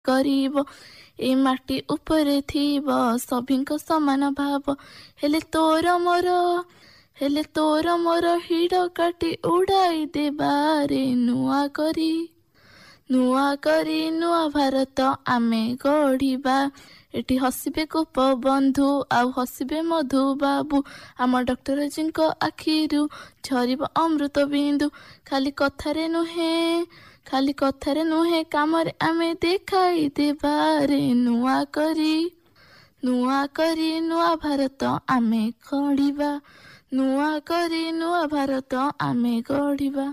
କରିବ ଏ ମାଟି ଉପରେ ଥିବ ସଭିଙ୍କ ସମାନ ଭାବ ହେଲେ ତୋର ମୋର ହିଡ଼ କାଟି ଉଡ଼ାଇ ଦେବାରେ ନୂଆ କରି ନୂଆ ଭାରତ ଆମେ ଗଢ଼ିବା। ଏଠି ହସିବେ ଗୋପ ବନ୍ଧୁ ଆଉ ହସିବେ ମଧୁ ବାବୁ ଆମ ଡକ୍ଟରଜୀଙ୍କ ଆଖିରୁ ଝରିବ ଅମୃତ ବିନ୍ଦୁ ଖାଲି କଥାରେ ନୁହେଁ କାମରେ ଆମେ ଦେଖାଇ ଦେବାରେ ନୂଆ କରି ନୂଆ ଭାରତ ଆମେ ଗଢ଼ିବା ନୂଆ କରି ନୂଆ ଭାରତ ଆମେ ଗଢ଼ିବା।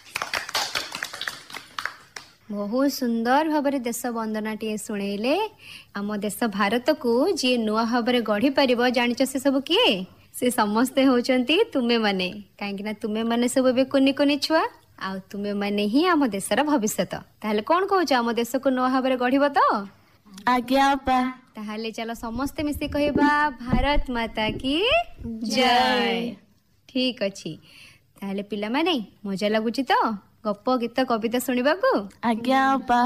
ବହୁତ ସୁନ୍ଦର ଭାବରେ ଦେଶ ବନ୍ଦନାଟିଏ ଶୁଣେଇଲେ। ଆମ ଦେଶ ଭାରତକୁ ଯିଏ ନୂଆ ଭାବରେ ଗଢି ପାରିବ ଜାଣିଛ ସେ ସବୁ କିଏ? ସେ ସମସ୍ତେ ହଉଛନ୍ତି ତୁମେ ମାନେ। କାହିଁକି ନା ତୁମେ ମାନେ ସବୁ ଏବେ କୁନି କୁନି ଛୁଆ ଆଉ ତୁମେ ମାନେ ହିଁ ଆମ ଦେଶର ଭବିଷ୍ୟତ। ତାହେଲେ କଣ କହୁଛ, ଆମ ଦେଶକୁ ନୂଆ ଭାବରେ ଗଢିବ ତ? ଆଜ୍ଞା ଅପା। ତାହେଲେ ଚାଲ ସମସ୍ତେ ମିଶି କହିବା ଭାରତ ମାତା କି ଜୟ। ଠିକ ଅଛି। ତାହେଲେ ପିଲାମାନେ ମଜା ଲାଗୁଛି ତ ଗପ ଗୀତ କବିତା ଶୁଣିବାକୁ? ଆଜ୍ଞା ଅପା।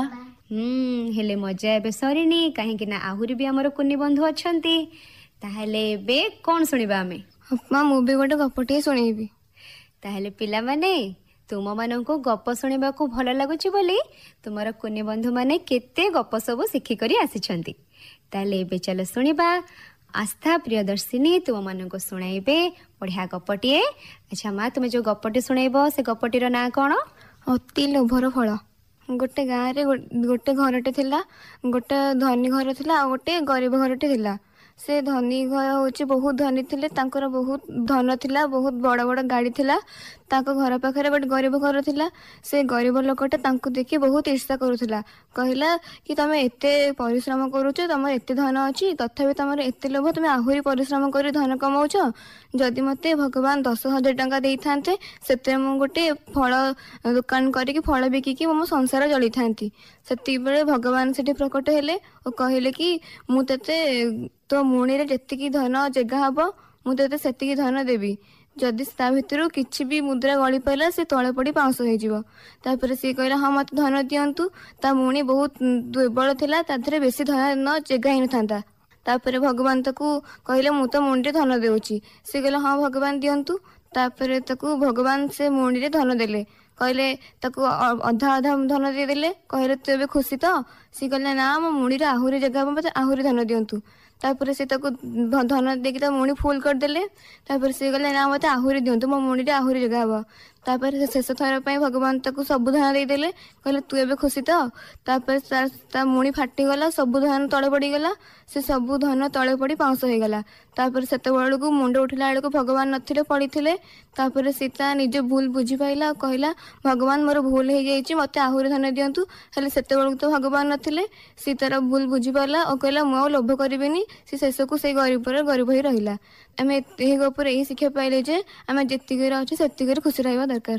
ହେଲେ ମଜା ଏବେ ସରିନି, କାହିଁକି ନା ଆହୁରି ବି ଆମର କୁନି ବନ୍ଧୁ ଅଛନ୍ତି। ତାହେଲେ ଏବେ କଣ ଶୁଣିବା ଆମେ? ମୁଁ ବି ଗୋଟେ ଗପଟିଏ ଶୁଣେଇବି। ତାହେଲେ ପିଲାମାନେ ତୁମମାନଙ୍କୁ ଗପ ଶୁଣିବାକୁ ଭଲ ଲାଗୁଛି ବୋଲି ତୁମର କୁନି ବନ୍ଧୁ ମାନେ କେତେ ଗପ ସବୁ ଶିଖିକରି ଆସିଛନ୍ତି। ତାହେଲେ ଏବେ ଚାଲ ଶୁଣିବା। ଆସ୍ଥା ପ୍ରିୟଦର୍ଶିନୀ ତୁମମାନଙ୍କୁ ଶୁଣାଇବେ ବଢିଆ ଗପଟିଏ। ଆଚ୍ଛା ମା, ତୁମେ ଯୋଉ ଗପଟି ଶୁଣାଇବ ସେ ଗପଟିର ନାଁ କଣ? ଅତି ଲୋଭର ଫଳ। ଗୋଟେ ଗାଁରେ ଗୋଟେ ଘରଟେ ଥିଲା। ଗୋଟେ ଧନୀ ଘର ଥିଲା ଆଉ ଗୋଟେ ଗରିବ ଘରଟେ ଥିଲା। ସେ ଧନୀ ଘର ହଉଛି ବହୁତ ଧନୀ ଥିଲେ, ତାଙ୍କର ବହୁତ ଧନ ଥିଲା, ବହୁତ ବଡ ବଡ ଗାଡି ଥିଲା। ତାଙ୍କ ଘର ପାଖରେ ଗୋଟେ ଗରିବ ଘର ଥିଲା। ସେ ଗରିବ ଲୋକଟା ତାଙ୍କୁ ଦେଖି ବହୁତ ଈର୍ଷା କରୁଥିଲା। କହିଲା କି ତମେ ଏତେ ପରିଶ୍ରମ କରୁଛ, ତମର ଏତେ ଧନ ଅଛି, ତଥାପି ତମର ଏତେ ଲୋଭ, ତମେ ଆହୁରି ପରିଶ୍ରମ କରି ଧନ କମାଉଛ। ଯଦି ମତେ ଭଗବାନ 10,000 ଟଙ୍କା ଦେଇଥାନ୍ତେ, ସେଥିରେ ମୁଁ ଗୋଟେ ଫଳ ଦୋକାନ କରିକି ଫଳ ବିକିକି ମୋ ସଂସାର ଚଳିଥାନ୍ତି। ସେତିକିବେଳେ ଭଗବାନ ସେଠି ପ୍ରକଟ ହେଲେ ଓ କହିଲେ କି ମୁଁ ତତେ ତୋ ମୁଣିରେ ଯେତିକି ଧନ ଜେଗା ହବ ମୁଁ ତତେ ସେତିକି ଧନ ଦେବି। ଯଦି ତା ଭିତରୁ କିଛି ବି ମୁଦ୍ରା ଗଳି ପଇଲା ସେ ତଳେ ପଡି ପାଉଁଶ ହେଇଯିବ। ତାପରେ ସିଏ କହିଲା ହଁ ମତେ ଧନ ଦିଅନ୍ତୁ। ତା ମୁଣି ବହୁତ ଦୁର୍ବଳ ଥିଲା, ତା ଦେହରେ ବେଶୀ ଧନ ଜେଗା ହେଇନଥାନ୍ତା। ତାପରେ ଭଗବାନ ତାକୁ କହିଲେ ମୁଁ ତ ମୁଣିରେ ଧନ ଦେଉଛି। ସେ କହିଲେ ହଁ ଭଗବାନ ଦିଅନ୍ତୁ। ତାପରେ ତାକୁ ଭଗବାନ ସେ ମୁଣିରେ ଧନ ଦେଲେ। କହିଲେ ତାକୁ ଅଧା ଅଧା ଧନ ଦେଇଦେଲେ। କହିଲେ ତୁ ଏବେ ଖୁସି ତ? ସିଏ କହିଲେ ନା, ମୋ ମୁଣିରେ ଆହୁରି ଜାଗା ହବ, ମତେ ଆହୁରି ଧନ ଦିଅନ୍ତୁ। ତାପରେ ସେ ତାକୁ ଧନ ଦେଇକି ତା ମୁଣି ଫୁଲ କରିଦେଲେ। ତାପରେ ସିଏ କହିଲେ ନା ମତେ ଆହୁରି ଦିଅନ୍ତୁ, ମୋ ମୁଣିରେ ଆହୁରି ଜାଗା ହବ। ତାପରେ ସେ ଶେଷ ଥର ପାଇଁ ଭଗବାନ ତାକୁ ସବୁ ଧନ ଦେଇଦେଲେ। କହିଲେ ତୁ ଏବେ ଖୁସି ତ? ତାପରେ ତା ମୁଣି ଫାଟିଗଲା, ସବୁ ଧନ ତଳେ ପଡିଗଲା। ସେ ସବୁ ଧନ ତଳେ ପଡି ପାଉଁଶ ହେଇଗଲା। ତାପରେ ସେତେବେଳକୁ ମୁଣ୍ଡ ଉଠିଲା ବେଳକୁ ଭଗବାନ ନଥିଲେ, ପଡିଥିଲେ। ତାପରେ ସେ ତା ନିଜ ଭୁଲ ବୁଝିପାଇଲା ଆଉ କହିଲା ଭଗବାନ ମୋର ଭୁଲ ହେଇଯାଇଛି, ମତେ ଆହୁରି ଧନ ଦିଅନ୍ତୁ। ହେଲେ ସେତେବେଳକୁ ତ ଭଗବାନ ନଥିଲେ। ସେ ତାର ଭୁଲ ବୁଝିପାରିଲା ଓ କହିଲା ମୁଁ ଆଉ ଲୋଭ କରିବିନି। ସେ ଶେଷକୁ ସେଇ ଗରିବରେ ଗରିବ ହେଇ ରହିଲା। ଆମେ ଏହି ଗପରେ ଏହି ଶିକ୍ଷା ପାଇଲେ ଯେ ଆମେ ଯେତିକିରେ ଅଛୁ ସେତିକିରେ ଖୁସି ରହିବା ଦରକାର।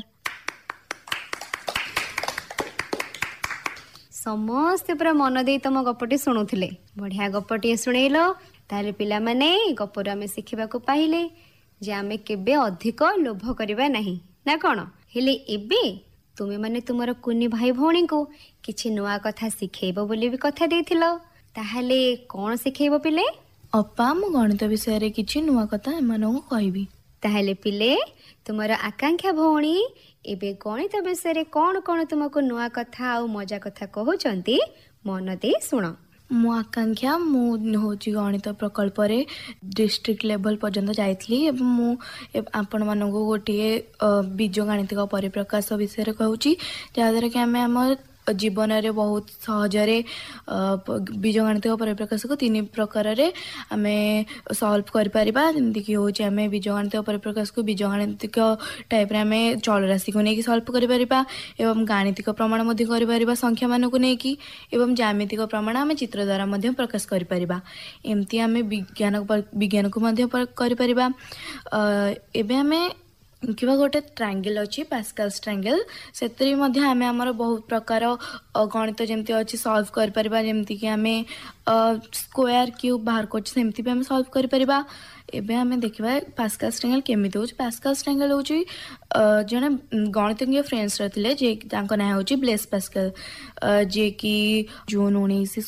ସମସ୍ତେ ପୁରା ମନ ଦେଇ ତମ ଗପଟି ଶୁଣୁଥିଲେ। ବଢିଆ ଗପଟିଏ ଶୁଣେଇଲ। ତାହେଲେ ପିଲାମାନେ ଗପରୁ ଆମେ ଶିଖିବାକୁ ପାଇଲେ ଯେ ଆମେ କେବେ ଅଧିକ ଲୋଭ କରିବା ନାହିଁ, ନା କଣ? ହେଲେ ଏବେ ତୁମେ ମାନେ ତୁମର କୁନି ଭାଇ ଭଉଣୀଙ୍କୁ କିଛି ନୂଆ କଥା ଶିଖେଇବ ବୋଲି ବି କଥା ଦେଇଥିଲ। ତାହେଲେ କଣ ଶିଖେଇବ ପିଲେ? ଅପା, ମୁଁ ଗଣିତ ବିଷୟରେ କିଛି ନୂଆ କଥା ଏମାନଙ୍କୁ କହିବି। ତାହେଲେ ପିଲେ ତୁମର ଆକାଂକ୍ଷା ଭଉଣୀ ଏବେ ଗଣିତ ବିଷୟରେ କଣ କଣ ତୁମକୁ ନୂଆ କଥା ଆଉ ମଜା କଥା କହୁଛନ୍ତି ମନ ଦେଇ ଶୁଣ। ମୁଁ ଆକାଂକ୍ଷା, ମୁଁ ହେଉଛି ଗଣିତ ପ୍ରକଳ୍ପରେ ଡିଷ୍ଟ୍ରିକ୍ଟ ଲେଭଲ ପର୍ଯ୍ୟନ୍ତ ଯାଇଥିଲି ଏବଂ ମୁଁ ଆପଣମାନଙ୍କୁ ଗୋଟିଏ ବୀଜ ଗାଣିତିକ ପରିପ୍ରକାଶ ବିଷୟରେ କହୁଛି, ଯାହାଦ୍ୱାରା କି ଆମେ ଆମ ଜୀବନରେ ବହୁତ ସହଜରେ ବୀଜଗାଣିତିକ ପରିପ୍ରକାଶକୁ 3 ପ୍ରକାରରେ ଆମେ ସଲ୍ଭ କରିପାରିବା। ଯେମିତିକି ହେଉଛି ଆମେ ବୀଜଗାଣିତିକ ପରିପ୍ରକାଶକୁ ବୀଜଗାଣିତିକ ଟାଇପ୍ରେ ଆମେ ଚଳରାଶିକୁ ନେଇକି ସଲ୍ଭ କରିପାରିବା ଏବଂ ଗାଣିତିକ ପ୍ରମାଣ ମଧ୍ୟ କରିପାରିବା ସଂଖ୍ୟାମାନଙ୍କୁ ନେଇକି, ଏବଂ ଜ୍ୟାମିତିକ ପ୍ରମାଣ ଆମେ ଚିତ୍ର ଦ୍ୱାରା ମଧ୍ୟ ପ୍ରକାଶ କରିପାରିବା। ଏମିତି ଆମେ ବିଜ୍ଞାନକୁ ମଧ୍ୟ କରିପାରିବା। ଏବେ ଆମେ କିମ୍ବା ଗୋଟେ ଟ୍ରାଙ୍ଗେଲ ଅଛି ପାସ୍କାଲ୍ସ ଟ୍ରାଙ୍ଗେଲ, ସେଥିରେ ମଧ୍ୟ ଆମେ ଆମର ବହୁତ ପ୍ରକାର ଗଣିତ ଯେମିତି ଅଛି ସଲ୍ଭ କରିପାରିବା। ଯେମିତିକି ଆମେ ସ୍କୋୟାର କ୍ୟୁବ୍ ବାହାର କରୁଛୁ ସେମିତି ବି ଆମେ ସଲ୍ଭ କରିପାରିବା। ଏବେ ଆମେ ଦେଖିବା ପାସ୍କାଲ୍ସ ଟ୍ରାଙ୍ଗେଲ କେମିତି ହେଉଛି। ପାସ୍କାଲ୍ସ ଟ୍ରାଙ୍ଗେଲ ହେଉଛି ଜଣେ ଗଣିତଜ୍ଞ ଫ୍ରାନ୍ସର ଥିଲେ, ଯିଏ ତାଙ୍କ ନାଁ ହେଉଛି ବ୍ଲେସ୍ ପାସ୍କାଲ, ଯିଏକି ଜୁନ୍ 19